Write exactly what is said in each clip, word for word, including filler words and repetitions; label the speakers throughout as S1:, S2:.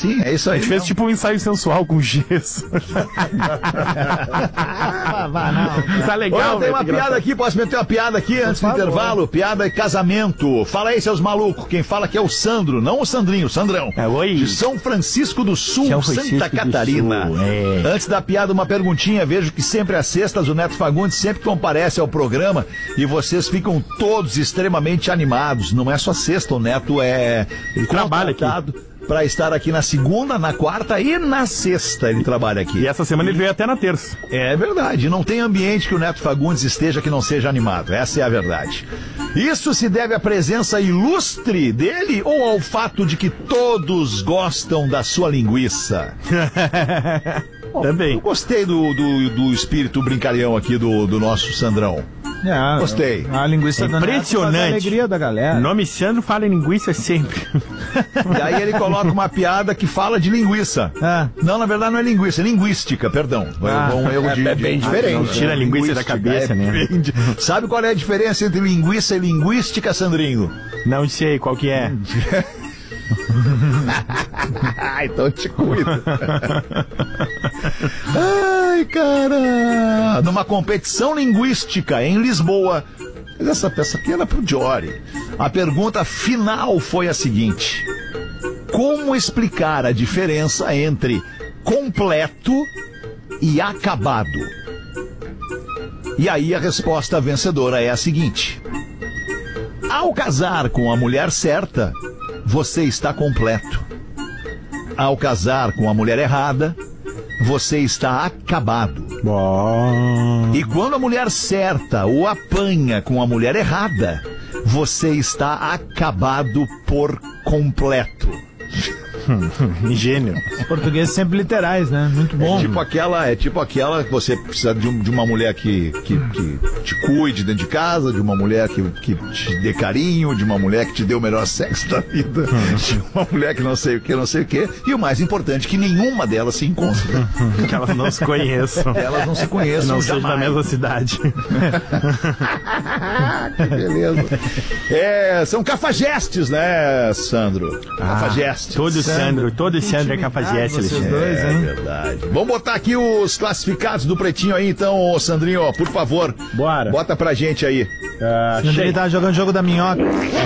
S1: sim, é isso aí.
S2: A gente fez tipo um ensaio sensual com gesso.
S3: Ah, vá, não.
S2: Tá legal,
S1: Olha, tem uma
S2: velho,
S1: piada aqui, posso meter uma piada aqui antes do intervalo? Piada e casamento. Fala aí, seus malucos. Quem fala aqui é o Sandro, não o Sandrinho, o Sandrão.
S2: É, oi.
S1: De São Francisco do Sul,
S2: São Francisco
S1: Santa Catarina.
S2: do Sul, é.
S1: Antes da piada, uma perguntinha. Vejo que sempre às sextas o Neto Fagundes sempre comparece ao programa e vocês ficam todos extremamente animados. Não é só sexta, o Neto é
S2: Ele trabalha aqui.
S1: para estar aqui na segunda, na quarta e na sexta ele trabalha aqui.
S2: E essa semana ele veio até na terça.
S1: É verdade, não tem ambiente que o Neto Fagundes esteja que não seja animado, essa é a verdade. Isso se deve à presença ilustre dele ou ao fato de que todos gostam da sua linguiça?
S2: Também.
S1: Eu gostei do, do, do espírito brincalhão aqui do, do nosso Sandrão.
S3: É,
S1: Gostei.
S3: A linguiça do Neto faz a
S2: Impressionante.
S3: alegria da galera.
S2: O nome Sandro fala em linguiça sempre.
S1: E aí ele coloca uma piada que fala de linguiça.
S3: Ah.
S1: Não, na verdade não é linguiça, é linguística, perdão.
S3: Ah.
S1: É um erro de,
S4: É bem
S1: de-
S4: diferente.
S2: Não tira a linguiça da
S1: Linguística,
S2: cabeça,
S1: é
S2: né?
S1: bem di- Sabe qual é a diferença entre linguiça e linguística, Sandrinho?
S2: Não sei qual que é.
S1: Ah, então te cuida. Ai, cara. Numa competição linguística em Lisboa. Mas essa peça aqui era pro Jory. A pergunta final foi a seguinte: como explicar a diferença entre completo e acabado? E aí a resposta vencedora é a seguinte: ao casar com a mulher certa, você está completo. Ao casar com a mulher errada, você está acabado. E quando a mulher certa o apanha com a mulher errada, você está acabado por completo.
S2: Gênio.
S3: Os portugueses sempre literais, né? Muito bom.
S1: É tipo aquela, é tipo aquela que você precisa de, um- de uma mulher que, que, que te cuide dentro de casa, de uma mulher que, que te dê carinho, de uma mulher que te dê o melhor sexo da vida, de uma mulher que não sei o que, não sei o que, e o mais importante, que nenhuma delas se encontra.
S2: Que elas não se conheçam.
S1: Elas não se conheçam,
S2: Não seja da
S1: jamais.
S2: mesma cidade.
S1: Que beleza. É, são cafajestes, né, Sandro? Cafajestes.
S2: Todo Sandro, todo Sandro é cafajeste,
S3: vocês
S2: Alexandre.
S3: dois,
S1: É
S3: hein?
S1: verdade. Vamos botar aqui os classificados do Pretinho aí, então, ô Sandrinho, ó, por favor.
S2: Bora.
S1: Bota pra gente aí.
S2: Ah,
S3: Quando ele tava jogando jogo da minhoca.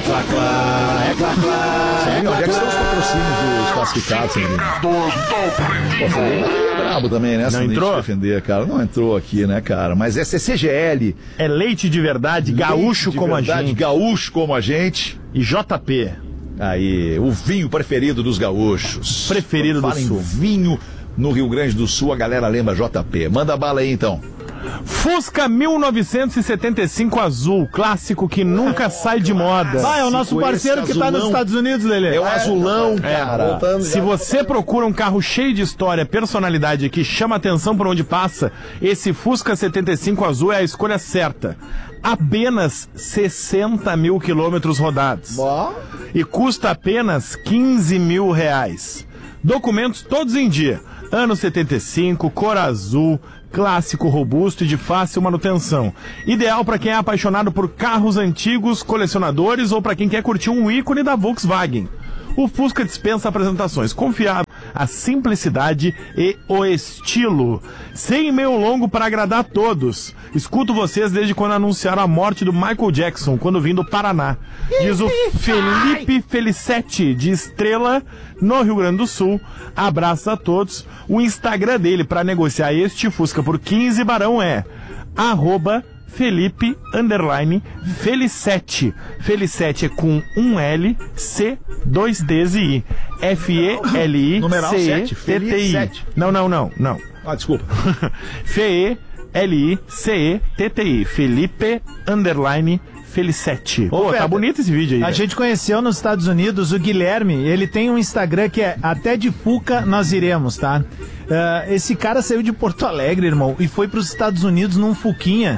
S1: Sandrinho, onde é que estão os patrocínios dos classificados, Sandrinho? Pô, Sandrinho é brabo também, né? Sandrinho,
S2: entrou?
S1: te defender, cara. Não entrou aqui, né, cara? Mas essa é C G L.
S2: É leite de verdade, gaúcho
S1: Leite de
S2: como
S1: verdade,
S2: a gente.
S1: Gaúcho como a gente.
S2: E J P.
S1: Aí, o vinho preferido dos gaúchos.
S2: Preferido
S1: Quando
S2: do
S1: fala em
S2: Sul.
S1: vinho no Rio Grande do Sul, a galera lembra J P. Manda bala aí, então.
S2: Fusca mil novecentos e setenta e cinco azul, clássico que nunca sai de moda.
S3: Vai, é o nosso
S1: Esse
S3: parceiro que tá nos
S1: azulão.
S3: Estados Unidos, Lelê.
S1: É o azulão, cara.
S4: Voltando
S2: Se
S4: já.
S2: você procura um carro cheio de história, personalidade que chama atenção por onde passa, esse Fusca setenta e cinco azul é a escolha certa. Apenas sessenta mil quilômetros rodados. E custa apenas quinze mil reais. Documentos todos em dia. Ano setenta e cinco, cor azul, clássico, robusto e de fácil manutenção. Ideal para quem é apaixonado por carros antigos, colecionadores ou para quem quer curtir um ícone da Volkswagen. O Fusca dispensa apresentações, confiável, a simplicidade e o estilo. Sem meio longo para agradar a todos. Escuto vocês desde quando anunciaram a morte do Michael Jackson, quando vim do Paraná. Diz o Felipe Felicetti, de Estrela, no Rio Grande do Sul. Abraços a todos. O Instagram dele para negociar este Fusca por quinze barão é arroba Felipe underline Felicete. Felicete é com um L, C, dois Ds e I. F E L I
S1: Numeral
S2: C E
S1: sete,
S2: T T I.
S1: Felicete.
S2: Não, não, não, não.
S1: Ah, desculpa.
S2: F E L I C E T T I. Felipe underline Felicete. Pô,
S3: Feta,
S2: tá bonito esse vídeo aí.
S3: A
S2: velho.
S3: gente conheceu nos Estados Unidos o Guilherme, ele tem um Instagram que é até de Fuca nós iremos, tá? Ah, esse cara saiu de Porto Alegre, irmão, e foi pros Estados Unidos num Fuquinha.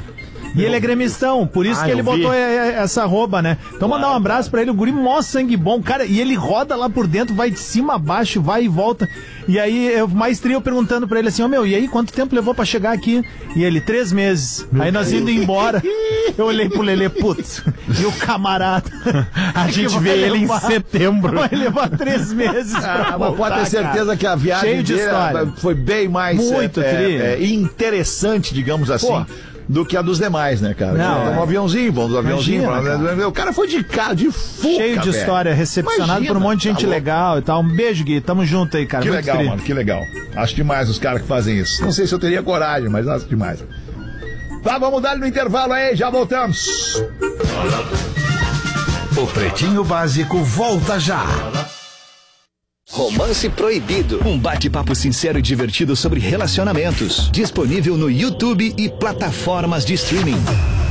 S3: E ele é gremistão, por isso
S2: Ah,
S3: que ele
S2: eu vi.
S3: botou é, é, essa arroba, né? Então mandar um abraço pra ele, o guri mó sangue bom, cara, e ele roda lá por dentro, vai de cima a baixo, vai e volta. E aí, eu, mais trio perguntando pra ele assim, ó, oh, meu, e aí, quanto tempo levou pra chegar aqui? E ele, três meses. Aí nós indo embora, eu olhei pro Lelê, putz, e o camarada...
S2: A gente vê ele em setembro.
S3: Vai levar três meses pra
S1: Ah, mas
S3: voltar,
S1: pode ter certeza
S3: cara.
S1: que a viagem
S3: Cheio de
S1: dele
S3: história.
S1: foi bem mais
S3: Muito,
S1: é,
S3: tri.
S1: é, é, interessante, digamos assim.
S3: Pô.
S1: Do que a dos demais, né, cara?
S3: Não,
S1: Então,
S3: é.
S1: um aviãozinho, vamos do aviãozinho.
S3: Imagina,
S1: vamos- o cara foi de cara, de fuca,
S3: Cheio de
S1: velho.
S3: história, recepcionado
S1: Imagina,
S3: por um monte de
S1: tá
S3: gente
S1: louco.
S3: legal e tal. Um beijo, Gui. Tamo junto aí, cara.
S1: Que
S3: Muito
S1: legal,
S3: tri.
S1: mano, que legal. Acho demais os caras que fazem isso. Não sei se eu teria coragem, mas acho demais. Tá, vamos dar no intervalo aí, já voltamos.
S4: O Pretinho Básico volta já.
S5: Romance Proibido. Um bate-papo sincero e divertido sobre relacionamentos. Disponível no YouTube e plataformas de streaming.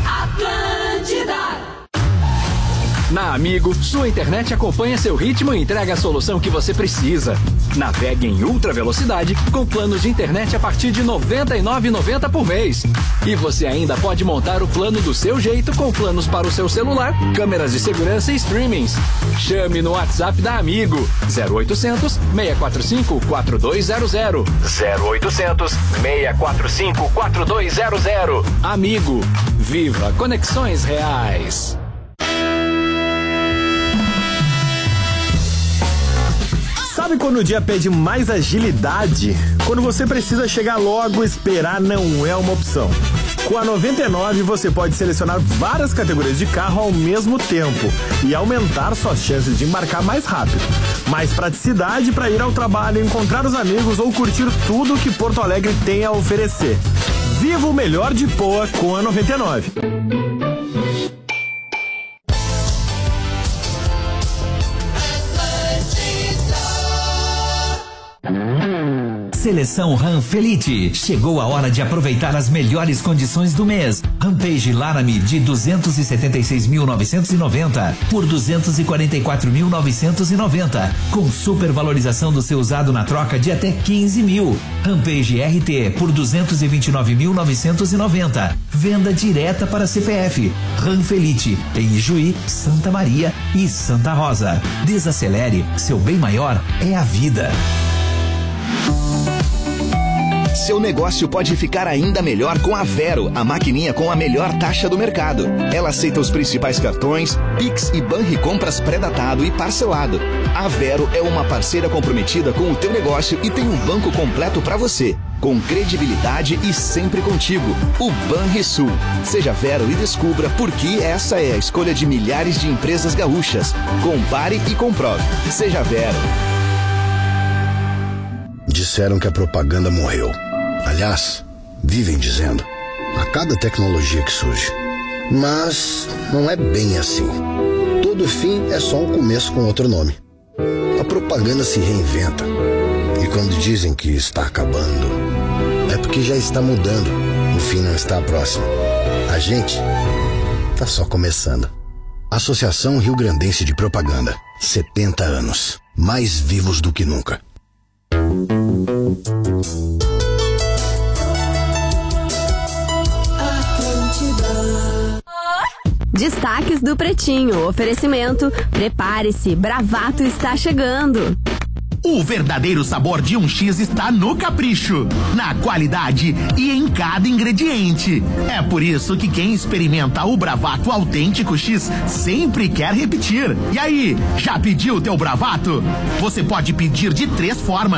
S6: Na Amigo, sua internet acompanha seu ritmo e entrega a solução que você precisa. Navegue em ultra velocidade com planos de internet a partir de noventa e nove reais e noventa centavos por mês. E você ainda pode montar o plano do seu jeito com planos para o seu celular, câmeras de segurança e streamings. Chame no WhatsApp da Amigo zero oitocentos, seis quatro cinco, quatro dois zero zero. zero oitocentos, seis quatro cinco, quatro dois zero zero. Amigo, viva conexões reais.
S2: Sabe quando o dia pede mais agilidade? Quando você precisa chegar logo, esperar não é uma opção. Com a noventa e nove você pode selecionar várias categorias de carro ao mesmo tempo e aumentar suas chances de embarcar mais rápido. Mais praticidade para ir ao trabalho, encontrar os amigos ou curtir tudo que Porto Alegre tem a oferecer. Viva o melhor de Poa com a noventa e nove.
S7: Seleção Ranfelite. Chegou a hora de aproveitar as melhores condições do mês. Rampage Laramie de duzentos e setenta e seis mil novecentos e noventa por duzentos e quarenta e quatro mil novecentos e noventa, com supervalorização do seu usado na troca de até quinze mil. Rampage R T por duzentos e vinte e nove mil novecentos e noventa. Venda direta para C P F. Ranfelite em Ijuí, Santa Maria e Santa Rosa. Desacelere, seu bem maior é a vida.
S5: Seu negócio pode ficar ainda melhor com a Vero, a maquininha com a melhor taxa do mercado. Ela aceita os principais cartões, Pix e Banricompras pré-datado e parcelado. A Vero é uma parceira comprometida com o teu negócio e tem um banco completo para você, com credibilidade e sempre contigo. O Banrisul. Seja Vero e descubra por que essa é a escolha de milhares de empresas gaúchas. Compare e comprove. Seja Vero.
S8: Disseram que a propaganda morreu. Aliás, vivem dizendo, a cada tecnologia que surge. Mas não é bem assim. Todo fim é só um começo com outro nome. A propaganda se reinventa. E quando dizem que está acabando, é porque já está mudando. O fim não está próximo. A gente está só começando. Associação Rio Grandense de Propaganda. setenta anos. Mais vivos do que nunca.
S9: Destaques do Pretinho. Oferecimento. Prepare-se, Bravato está chegando.
S10: O verdadeiro sabor de um X está no capricho, na qualidade e em cada ingrediente. É por isso que quem experimenta o Bravato Autêntico X sempre quer repetir. E aí, já pediu o teu Bravato? Você pode pedir de três formas.